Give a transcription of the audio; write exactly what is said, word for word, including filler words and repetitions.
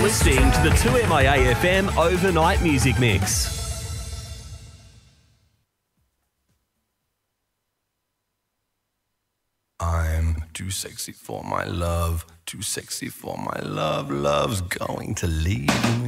listening to the two M I A F M Overnight Music Mix. I'm too sexy for my love, too sexy for my love, love's going to leave me.